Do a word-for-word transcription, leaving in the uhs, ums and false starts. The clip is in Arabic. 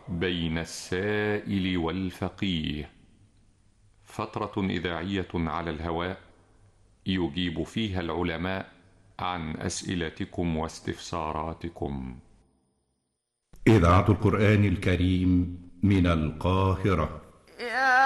بين السائل والفقيه، فترة إذاعية على الهواء يجيب فيها العلماء عن أسئلتكم واستفساراتكم. إذاعة القرآن الكريم من القاهرة.